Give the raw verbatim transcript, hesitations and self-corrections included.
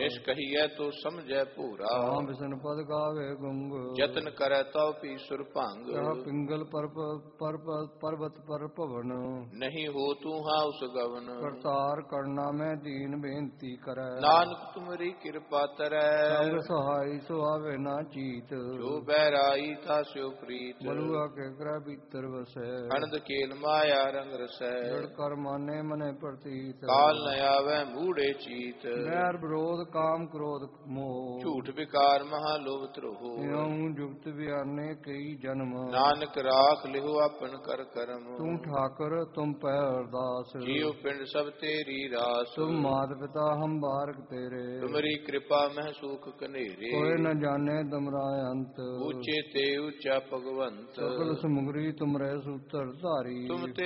इस कहिए तो समझे पूरा राम विष्णु पद गावे गुंग जतन करे तो पी सुर भंग कह पिंगल पर्प पर्प पर्वत पर पवन नहीं हो तू हाँ उस गवन करतार करना में दीन बेनती करे नानक तुमरी कृपा तरै संग सहाय सुहावे ना चीत जो बैराई था स्यो प्रीत बलुआ के ग्रह भीतर बसे अनंद केल माया रंग रसै जड़ कर माने मने प्रतीत काल न आवे मूढ़े चीत बैर विरोध काम क्रोध मोह झूठ विकार महालोभ त्रोह यूं जुगत बियाने कई जन्म नानक राख लिहो अपन कर करम तू ठाकर तुम पै अरदास जीव पिंड सब तेरी रास तुम मात पिता हम बारक तेरे तुमरी कृपा मह सुख कनेरे कोई न जाने तुमरा अंत ऊंचे ते ऊंचा भगवंत सकल समुगरी तुमरे सूत्र धारी तुम ते